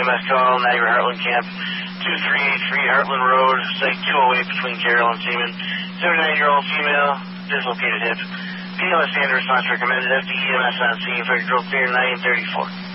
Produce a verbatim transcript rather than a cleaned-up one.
S call, Niagara Heartland Camp, two three eight three Heartland Road, site two oh eight between Carroll and Seaman. seventy-nine-year-old female, dislocated hip. P M S standard response recommended. F D E M S on scene for drug clear nine thirty-four.